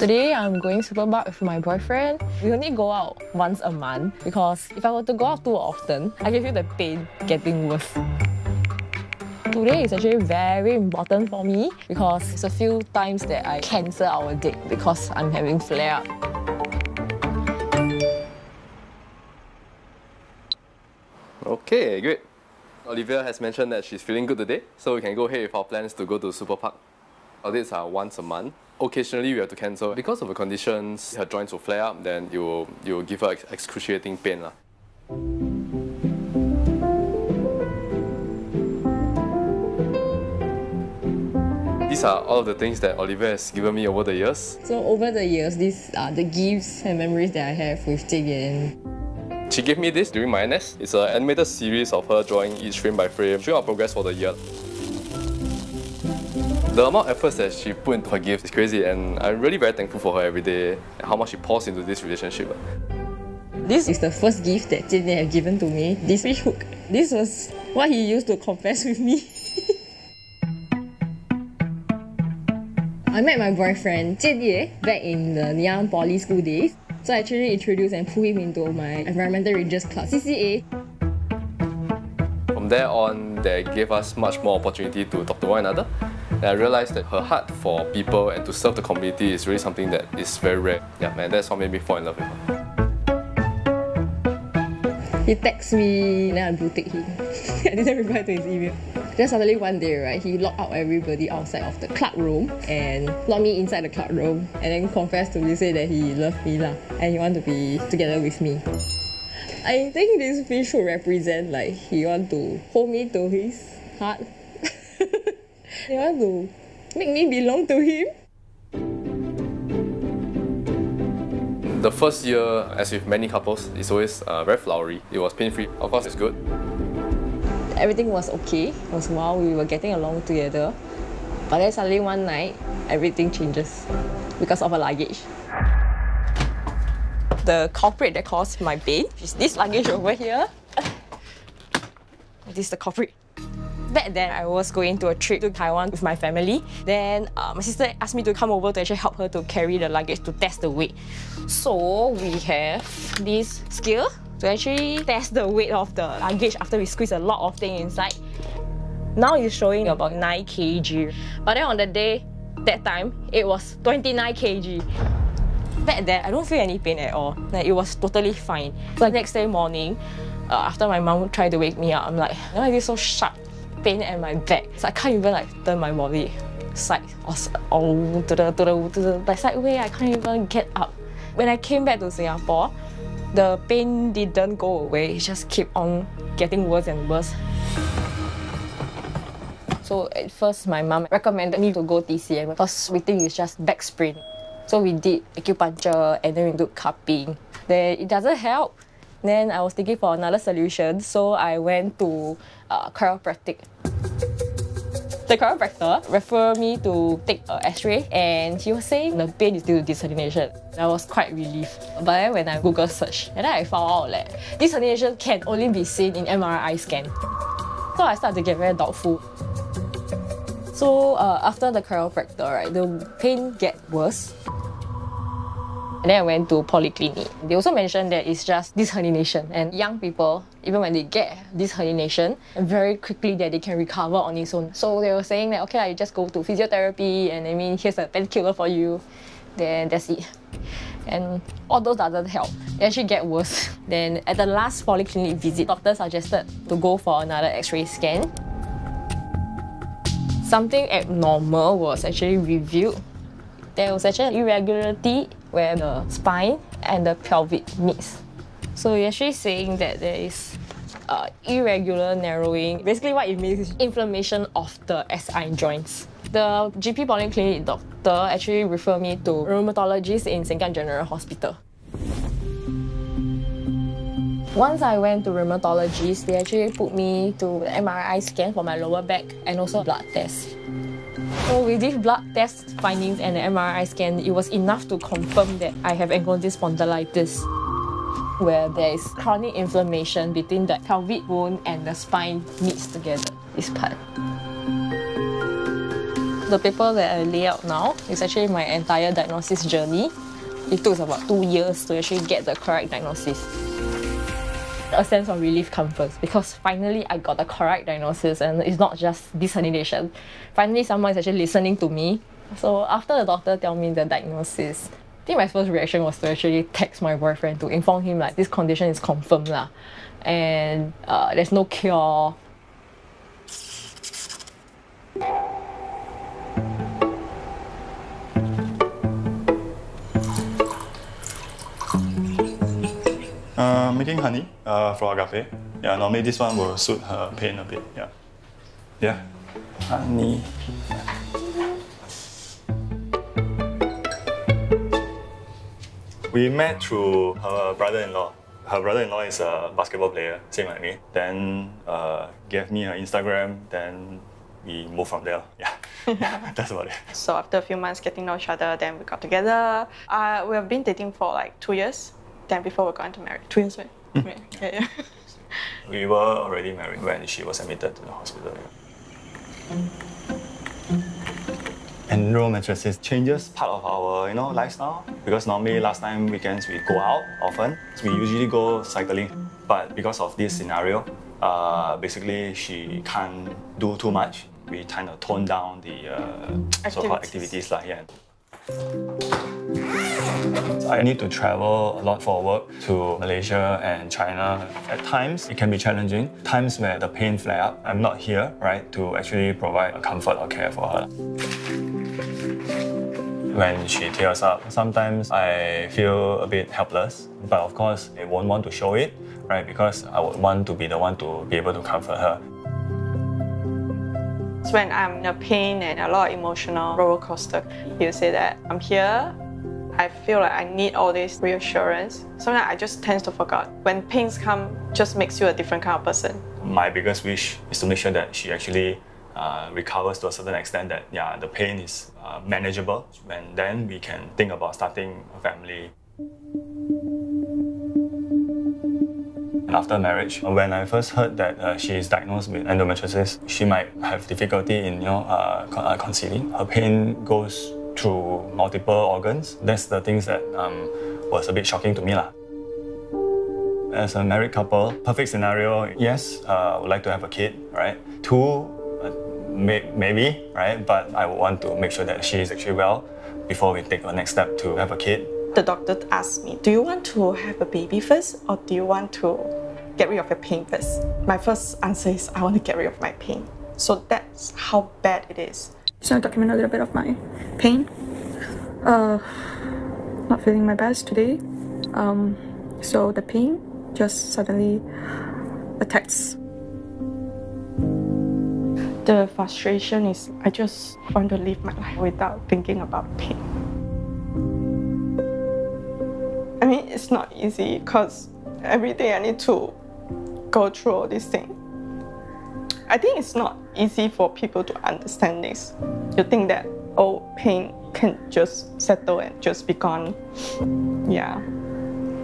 Today I'm going supermarket with my boyfriend. We only go out once a month because if I were to go out too often, I can feel the pain getting worse. Today is actually very important for me because it's a few times that I cancel our date because I'm having flare-up. Okay, great. Olivia has mentioned that she's feeling good today, so we can go ahead with our plans to go to Super Park. Our dates are once a month. Occasionally we have to cancel. Because of the conditions, her joints will flare up, then you will give her excruciating pain. These are all of the things that Olivia has given me over the years. So over the years, these are the gifts and memories that I have with Jie. She gave me this during my NS. It's an animated series of her drawing each frame by frame, showing our progress for the year. The amount of efforts that she put into her gift is crazy, and I'm really very thankful for her every day and how much she pours into this relationship. This is the first gift that Jie had given to me, this fish hook. This was what he used to confess with me. I met my boyfriend Jie back in the Ngee Poly school days. So I actually introduced and pulled him into my Environmental Rangers Club, CCA. From there on, they gave us much more opportunity to talk to one another. And I realized that her heart for people and to serve the community is really something that is very rare. Yeah, man, that's what made me fall in love with her. He texted me, then I blue tick him. I didn't reply to his email. Then suddenly one day, right, he locked out everybody outside of the club room and locked me inside the club room and then confessed to me, say that he loved me and he wanted to be together with me. I think this fish should represent like he want to hold me to his heart. He want to make me belong to him. The first year, as with many couples, is always very flowery. It was pain-free. Of course, it's good. Everything was okay. It was wow, we were getting along together. But then suddenly one night, everything changes because of a luggage. The culprit that caused my pain is this luggage over here. This is the culprit. Back then, I was going to a trip to Taiwan with my family. Then my sister asked me to come over to actually help her to carry the luggage to test the weight. So we have this scale to actually test the weight of the luggage after we squeeze a lot of things inside. Now it's showing about 9 kg. But then on the day, that time, it was 29 kg. Back then, I don't feel any pain at all. Like, it was totally fine. So the next day morning, after my mom tried to wake me up, I'm like, why is it so sharp? Pain at my back. So I can't even like turn my body side or to the side way. I can't even get up. When I came back to Singapore, the pain didn't go away. It just kept on getting worse and worse. So at first, my mom recommended me to go TCM because we think it's just back sprain. So we did acupuncture and then we did cupping. Then it doesn't help. Then I was thinking for another solution, so I went to chiropractic. The chiropractor referred me to take an X-ray and he was saying the pain is due to disc herniation. I was quite relieved. But then when I Google search, and then I found out that disc herniation can only be seen in MRI scan. So I started to get very doubtful. So after the chiropractor, right, the pain get worse. And then I went to polyclinic. They also mentioned that it's just disc herniation, and young people, even when they get disc herniation, very quickly that they can recover on its own. So they were saying that, okay, you just go to physiotherapy and I mean, here's a painkiller for you, then that's it. And all those doesn't help. It actually get worse. Then at the last polyclinic visit, doctor suggested to go for another X-ray scan. Something abnormal was actually revealed. There was actually an irregularity where the spine and the pelvic meets. So you're actually saying that there is irregular narrowing. Basically what it means is inflammation of the SI joints. The GP polyclinic doctor actually referred me to a rheumatologist in Sengkang General Hospital. Once I went to rheumatologist, they actually put me to the MRI scan for my lower back and also blood test. So with these blood test findings and the MRI scan, it was enough to confirm that I have ankylosing spondylitis, where there is chronic inflammation between the pelvic bone and the spine meets together, this part. The paper that I lay out now is actually my entire diagnosis journey. It took about 2 years to actually get the correct diagnosis. A sense of relief comes first because finally I got the correct diagnosis and it's not just dissemination. Finally someone is actually listening to me. So after the doctor tell me the diagnosis, I think my first reaction was to actually text my boyfriend to inform him like this condition is confirmed lah, and there's no cure. Making honey for Agape. Yeah, normally this one will suit her pain a bit. Yeah. Yeah. Honey. We met through her brother-in-law. Her brother-in-law is a basketball player, same like me. Then gave me her Instagram, then we moved from there. Yeah, that's about it. So after a few months getting to know each other, then we got together. We have been dating for like 2 years. Then before we got into marriage. 2 years, right? Yeah. We were already married when she was admitted to the hospital. And Enduro mattresses changes part of our lifestyle, because normally last time weekends we go out often. So we usually go cycling, but because of this scenario, basically she can't do too much. We kind of tone down the so-called activities like, yeah. I need to travel a lot for work to Malaysia and China. At times, it can be challenging. Times where the pain flare up, I'm not here, right, to actually provide a comfort or care for her. When she tears up, sometimes I feel a bit helpless, but of course, I won't want to show it, right, because I would want to be the one to be able to comfort her. When I'm in a pain and a lot of emotional roller coaster, he'll say that I'm here. I feel like I need all this reassurance. Sometimes I just tend to forget. When pains come, just makes you a different kind of person. My biggest wish is to make sure that she actually recovers to a certain extent, that the pain is manageable, and then we can think about starting a family. And after marriage, when I first heard that she is diagnosed with endometriosis, she might have difficulty in conceiving. Her pain goes through multiple organs. That's the things that was a bit shocking to me lah. As a married couple, perfect scenario, yes, I would like to have a kid, right? 2, maybe, right? But I would want to make sure that she is actually well before we take the next step to have a kid. The doctor asked me, do you want to have a baby first, or do you want to get rid of your pain first? My first answer is, I want to get rid of my pain. So that's how bad it is. So I document a little bit of my pain. Not feeling my best today. So the pain just suddenly attacks. The frustration is, I just want to live my life without thinking about pain. I mean, it's not easy because every day I need to go through all these things. I think it's not easy for people to understand this. You think that, oh, pain can just settle and just be gone. Yeah.